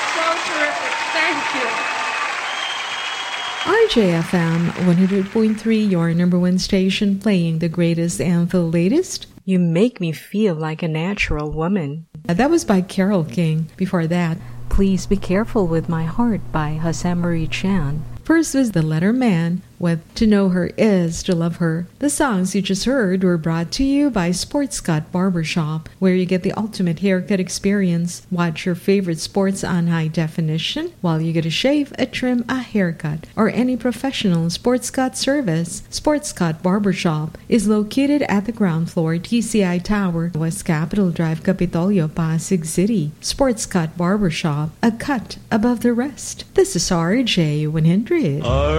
So terrific. Thank you. RJFM 100.3, your number one station, playing the greatest and the latest. You make me feel like a natural woman. That was by Carole King. Before that, Please Be Careful with My Heart by Jose Marie Chan. first was The Letter Man with To Know Her Is to Love Her. The songs you just heard were brought to you by Sports Cut Barbershop, where you get the ultimate haircut experience. Watch your favorite sports on high definition while you get a shave, a trim, a haircut, or any professional sports cut service. Sports Cut Barbershop is located at the ground floor TCI Tower, West Capitol Drive, Capitolio, Pasig City. Sports Cut Barbershop, a cut above the rest. This is RJ 100.